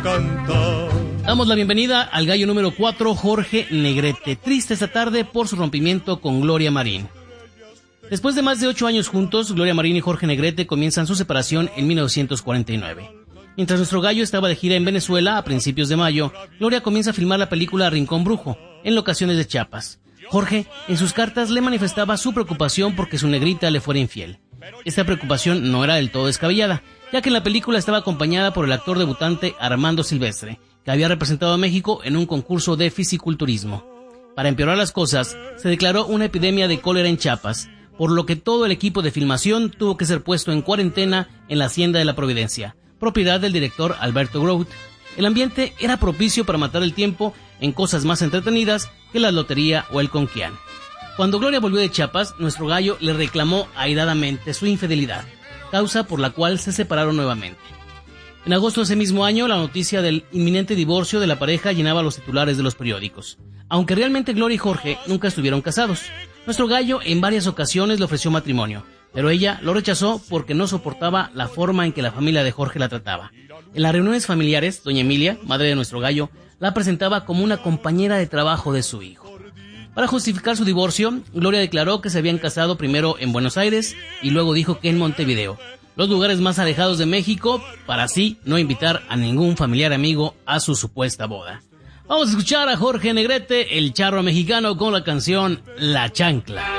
cantar. Damos la bienvenida al gallo número 4, Jorge Negrete, triste esta tarde por su rompimiento con Gloria Marín. Después de más de 8 años juntos, Gloria Marín y Jorge Negrete comienzan su separación en 1949. Mientras nuestro gallo estaba de gira en Venezuela a principios de mayo, Gloria comienza a filmar la película Rincón Brujo, en locaciones de Chiapas. Jorge, en sus cartas, le manifestaba su preocupación porque su negrita le fuera infiel. Esta preocupación no era del todo descabellada, ya que en la película estaba acompañada por el actor debutante Armando Silvestre, que había representado a México en un concurso de fisiculturismo. Para empeorar las cosas, se declaró una epidemia de cólera en Chiapas, por lo que todo el equipo de filmación tuvo que ser puesto en cuarentena en la Hacienda de la Providencia, propiedad del director Alberto Grout. El ambiente era propicio para matar el tiempo en cosas más entretenidas que la lotería o el conquián. Cuando Gloria volvió de Chiapas, nuestro gallo le reclamó airadamente su infidelidad, causa por la cual se separaron nuevamente. En agosto de ese mismo año, la noticia del inminente divorcio de la pareja llenaba los titulares de los periódicos. Aunque realmente Gloria y Jorge nunca estuvieron casados. Nuestro gallo en varias ocasiones le ofreció matrimonio, pero ella lo rechazó porque no soportaba la forma en que la familia de Jorge la trataba. En las reuniones familiares, doña Emilia, madre de nuestro gallo, la presentaba como una compañera de trabajo de su hijo. Para justificar su divorcio, Gloria declaró que se habían casado primero en Buenos Aires y luego dijo que en Montevideo, los lugares más alejados de México, para así no invitar a ningún familiar amigo a su supuesta boda. Vamos a escuchar a Jorge Negrete, el charro mexicano, con la canción La Chancla.